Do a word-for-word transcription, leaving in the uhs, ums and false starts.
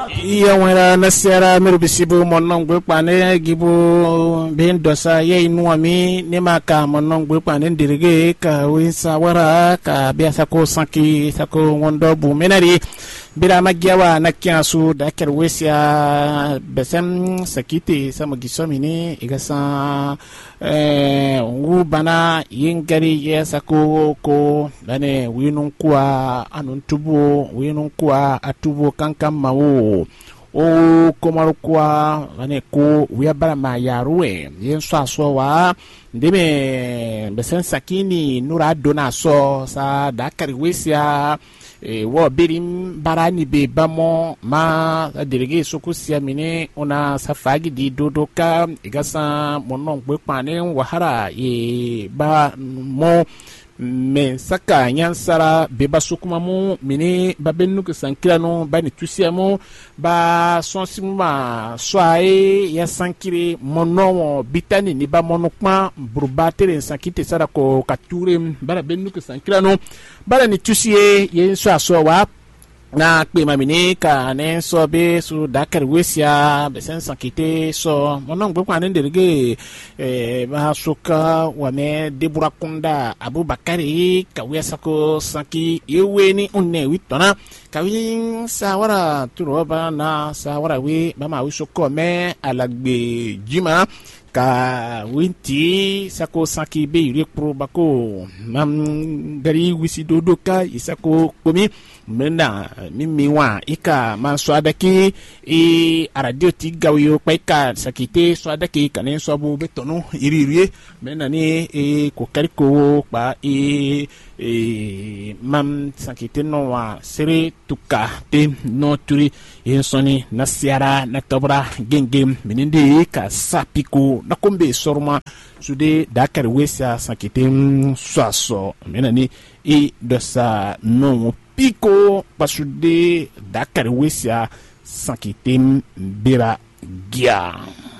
iya wala nasara merbisibu monong gwe pane gibu ben dosa ye inuami ne maka monong gwe pane dirige ka winsa wara ka biasa ko sanki sako ngondo bu menari bila magyawa nakyasu da kerwesia besem sakiti sama gisomini igasa eh ubana yingari yesako ko dane winun kwa anun tubu winun kwa atubu kankam mawo o komaru kwa dane ko wiabara ma yaruwe yenso aso wa ndeme besem sakini nura dona so sa da kerwesia e wo birim barani be bamo ma delege sokusia mine ona safagi di dodoka igasa monon gbe pane wahara e ba mo me saka nyansara be basukuma mu mine babenu ke sankira no ba ni tusia mu ba sonsima soae ya sankire monon bitani ni ba monokma brubatere sankite sara ko kature ba benu ke sankira no bala ni tusie yen so aso wa na pe mamini ka ne so be su dakar wesia be sen sankite so monon gbe kwa ne derege eh ba suka wa me debura kunda abubakari ka wesa ko sanki yewe ni unne witona ka win sawara turoba na sawara we ba ma wisoko me alagbe jima ka winti sako sanki be ire pro bako mam gari wisi dodoka isako komi mena mimi wa ika man swadaki e aradio ti gawiyo paika sakite swadaki kanen sobu betono iririe mena ni e kokariko pa e e mam sakite no wa sere tuka te no turi insoni na siara na tobra gengem meninde ka sapiko na kombe sorma sude dakar wesa sakite swaso mena ni e dosa no piko pasude dakar wesia sankitem bira gia.